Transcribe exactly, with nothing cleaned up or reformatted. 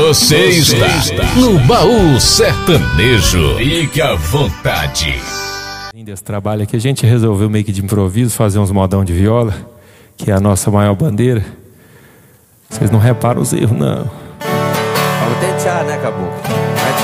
Você está no Baú Sertanejo. Fique à vontade. Desse trabalho aqui, a gente resolveu meio que de improviso fazer uns modão de viola, que é a nossa maior bandeira. Vocês não reparam os erros, não. Vamos tentear, né, caboclo?